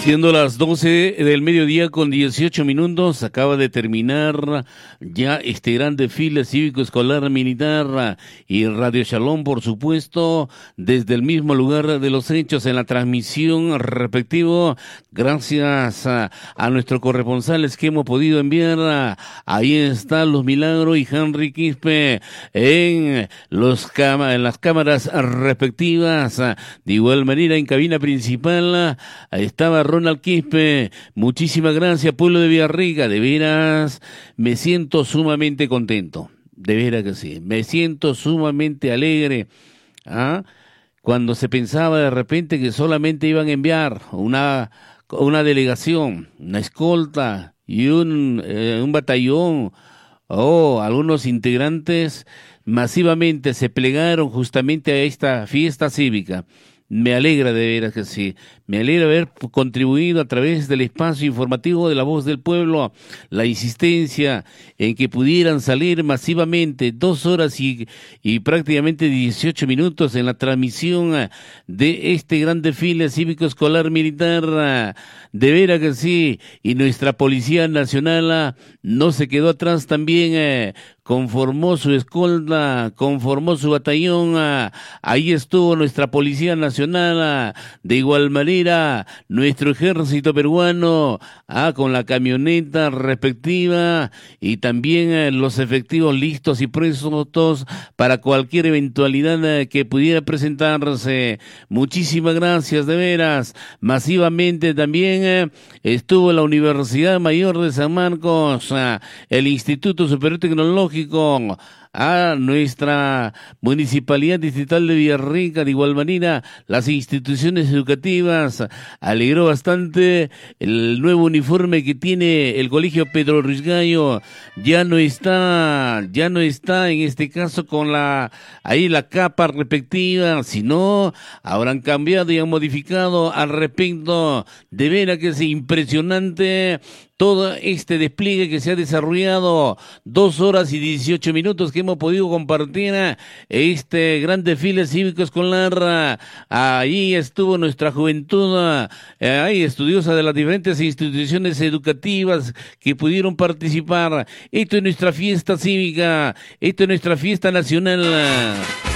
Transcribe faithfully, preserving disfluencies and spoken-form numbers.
Siendo las doce del mediodía con dieciocho minutos, acaba de terminar ya este gran desfile cívico-escolar militar y Radio Shalom, por supuesto, desde el mismo lugar de los hechos en la transmisión respectivo, gracias a, a nuestros corresponsales que hemos podido enviar. Ahí está Los Milagros y Henry Quispe en, los cama, en las cámaras respectivas. De igual manera, en cabina principal estaba Ronald Quispe. Muchísimas gracias, pueblo de Villarrica. De veras, me siento sumamente contento. De veras que sí. Me siento sumamente alegre. ¿Ah? Cuando se pensaba de repente que solamente iban a enviar una, una delegación, una escolta y un, eh, un batallón o algunos integrantes masivamente se plegaron justamente a esta fiesta cívica. Me alegra de veras que sí, me alegra haber contribuido a través del espacio informativo de La Voz del Pueblo, la insistencia en que pudieran salir masivamente dos horas y, y prácticamente dieciocho minutos en la transmisión de este gran desfile cívico-escolar militar. De veras que sí, y nuestra Policía Nacional no se quedó atrás también, eh, conformó su escolta, conformó su batallón, ah, ahí estuvo nuestra Policía Nacional, ah, de igual manera nuestro ejército peruano, ah, con la camioneta respectiva y también eh, los efectivos listos y prestos para cualquier eventualidad eh, que pudiera presentarse. Muchísimas gracias, de veras. Masivamente también eh, estuvo la Universidad Mayor de San Marcos, ah, el Instituto Superior Tecnológico, a nuestra Municipalidad Distrital de Villarrica, de igual manera las instituciones educativas. Alegró bastante el nuevo uniforme que tiene el Colegio Pedro Ruiz Gallo. Ya no está, ya no está en este caso con la, ahí la capa respectiva, sino habrán cambiado y han modificado al respecto. De veras que es impresionante todo este despliegue que se ha desarrollado, dos horas y dieciocho minutos que hemos podido compartir este gran desfile cívico escolar. Ahí estuvo nuestra juventud, ahí estudiosa de las diferentes instituciones educativas que pudieron participar. Esto es nuestra fiesta cívica, esto es nuestra fiesta nacional.